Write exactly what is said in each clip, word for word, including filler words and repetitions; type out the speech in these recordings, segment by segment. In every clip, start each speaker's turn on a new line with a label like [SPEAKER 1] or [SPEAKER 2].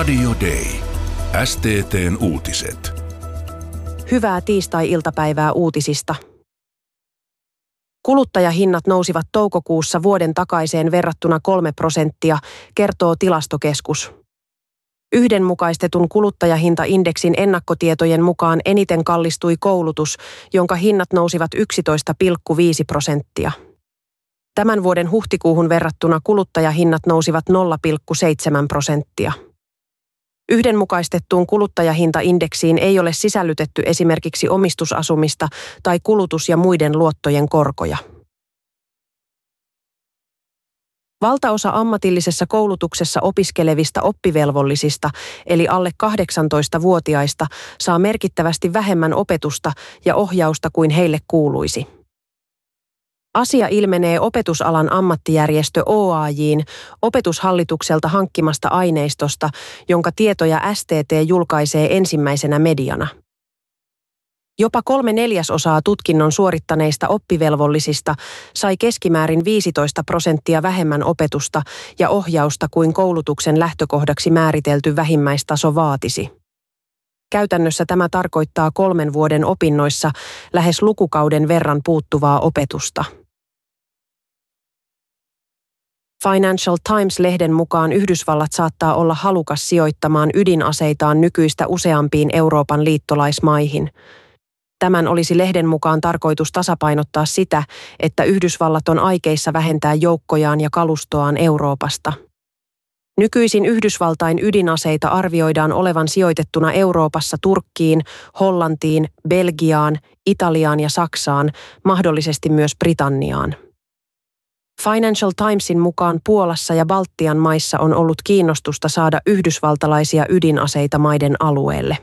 [SPEAKER 1] Radio Day. S T T:n uutiset.
[SPEAKER 2] Hyvää tiistai-iltapäivää uutisista. Kuluttajahinnat nousivat toukokuussa vuoden takaiseen verrattuna kolme prosenttia, kertoo Tilastokeskus. Yhdenmukaistetun kuluttajahintaindeksin ennakkotietojen mukaan eniten kallistui koulutus, jonka hinnat nousivat yksitoista pilkku viisi prosenttia. Tämän vuoden huhtikuuhun verrattuna kuluttajahinnat nousivat nolla pilkku seitsemän prosenttia. Yhdenmukaistettuun kuluttajahintaindeksiin ei ole sisällytetty esimerkiksi omistusasumista tai kulutus- ja muiden luottojen korkoja. Valtaosa ammatillisessa koulutuksessa opiskelevista oppivelvollisista, eli alle kahdeksantoistavuotiaista, saa merkittävästi vähemmän opetusta ja ohjausta kuin heille kuuluisi. Asia ilmenee opetusalan ammattijärjestö O A J:n opetushallitukselta hankkimasta aineistosta, jonka tietoja S T T julkaisee ensimmäisenä mediana. Jopa kolme neljäsosaa tutkinnon suorittaneista oppivelvollisista sai keskimäärin viisitoista prosenttia vähemmän opetusta ja ohjausta kuin koulutuksen lähtökohdaksi määritelty vähimmäistaso vaatisi. Käytännössä tämä tarkoittaa kolmen vuoden opinnoissa lähes lukukauden verran puuttuvaa opetusta. Financial Times-lehden mukaan Yhdysvallat saattaa olla halukas sijoittamaan ydinaseitaan nykyistä useampiin Euroopan liittolaismaihin. Tämän olisi lehden mukaan tarkoitus tasapainottaa sitä, että Yhdysvallat on aikeissa vähentää joukkojaan ja kalustoaan Euroopasta. Nykyisin Yhdysvaltain ydinaseita arvioidaan olevan sijoitettuna Euroopassa Turkkiin, Hollantiin, Belgiaan, Italiaan ja Saksaan, mahdollisesti myös Britanniaan. Financial Timesin mukaan Puolassa ja Baltian maissa on ollut kiinnostusta saada yhdysvaltalaisia ydinaseita maiden alueelle.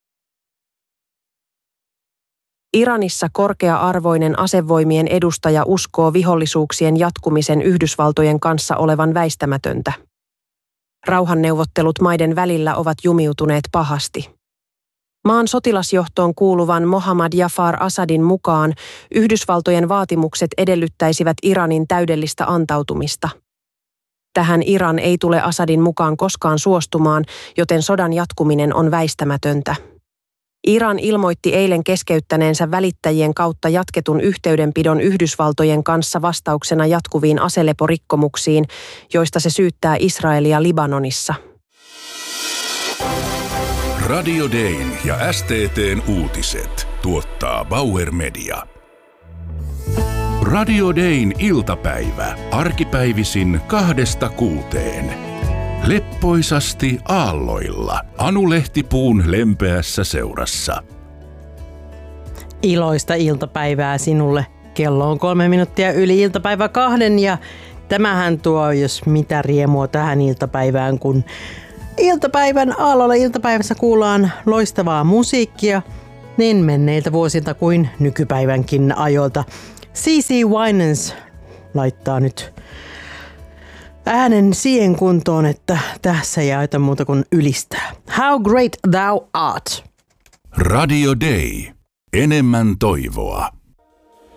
[SPEAKER 2] Iranissa korkea-arvoinen asevoimien edustaja uskoo vihollisuuksien jatkumisen Yhdysvaltojen kanssa olevan väistämätöntä. Rauhanneuvottelut maiden välillä ovat jumiutuneet pahasti. Maan sotilasjohtoon kuuluvan Mohammad Jafar Assadin mukaan Yhdysvaltojen vaatimukset edellyttäisivät Iranin täydellistä antautumista. Tähän Iran ei tule Assadin mukaan koskaan suostumaan, joten sodan jatkuminen on väistämätöntä. Iran ilmoitti eilen keskeyttäneensä välittäjien kautta jatketun yhteydenpidon Yhdysvaltojen kanssa vastauksena jatkuviin aseleporikkomuksiin, joista se syyttää Israelia Libanonissa.
[SPEAKER 1] Radio Dayn ja S T T:n uutiset tuottaa Bauer Media. Radio Dayn iltapäivä arkipäivisin kahdesta kuuteen. Leppoisasti aalloilla Anu Lehtipuun lempeässä seurassa.
[SPEAKER 3] Iloista iltapäivää sinulle. Kello on kolme minuuttia yli iltapäivä kahden ja tämähän tuo jos mitä riemua tähän iltapäivään, kun iltapäivän aallolla iltapäivässä kuullaan loistavaa musiikkia niin menneiltä vuosilta kuin nykypäivänkin ajoilta. C C Winans laittaa nyt äänen siihen kuntoon, että tässä ei aita muuta kuin ylistää. How great thou art.
[SPEAKER 1] Radio Day. Enemmän toivoa.